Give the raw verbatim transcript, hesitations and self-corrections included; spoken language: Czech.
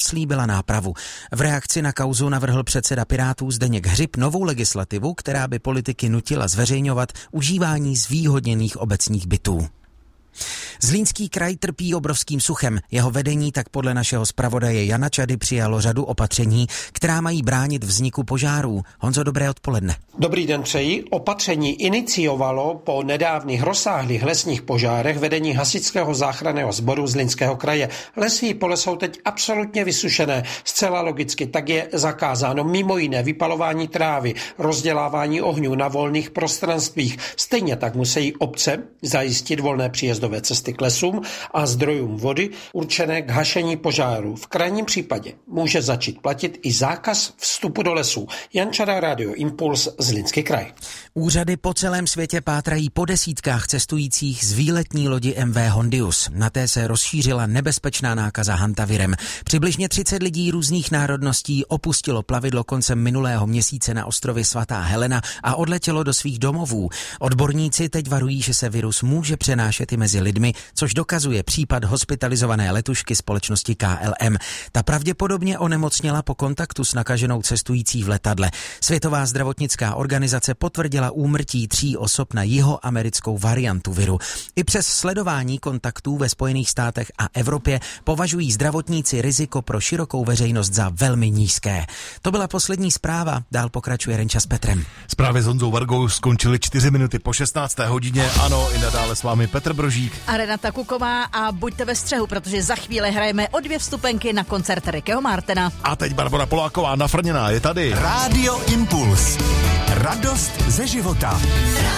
slíbila nápravu. V reakci na kauzu navrhl předseda Pirátů Zdeněk Hřib novou legislativu, která by politiky nutila zveřejňovat užívání zvýhodněných obecních bytů. Zlínský kraj trpí obrovským suchem. Jeho vedení tak podle našeho zpravodaje Jana Čady přijalo řadu opatření, která mají bránit vzniku požárů. Honzo, dobré odpoledne. Dobrý den přeji. Opatření iniciovalo po nedávných rozsáhlých lesních požárech vedení hasičského záchranného sboru Zlínského kraje. Lesy i pole jsou teď absolutně vysušené. Zcela logicky tak je zakázáno mimo jiné vypalování trávy, rozdělávání ohňů na volných prostranstvích. Stejně tak musí obce zajistit volné příjezdové cesty k lesům a zdrojům vody určené k hašení požáru. V krajním případě může začít platit i zákaz vstupu do lesů. Jan Čada, Radio Impuls, Zlínský kraj. Úřady po celém světě pátrají po desítkách cestujících z výletní lodi M V Hondius. Na té se rozšířila nebezpečná nákaza hantavirem. Přibližně třicet lidí různých národností opustilo plavidlo koncem minulého měsíce na ostrově Svatá Helena a odletělo do svých domovů. Odborníci teď varují, že se virus může přenášet i mezi lidmi, což dokazuje případ hospitalizované letušky společnosti K L M. Ta pravděpodobně onemocněla po kontaktu s nakaženou cestující v letadle. Světová zdravotnická organizace potvrdila úmrtí tří osob na jihoamerickou variantu viru. I přes sledování kontaktů ve Spojených státech a Evropě považují zdravotníci riziko pro širokou veřejnost za velmi nízké. To byla poslední zpráva, dál pokračuje Renča s Petrem. Zprávy s Honzou Vargou skončily čtyři minuty po šestnácté hodině. Ano, i nadále s vámi Petr Brožík a Renata Kuková a buďte ve střehu, protože za chvíli hrajeme o dvě vstupenky na koncert Rickyho Martina. A teď Barbora Poláková nafrněná je tady. Rádio Impuls. Radost ze života.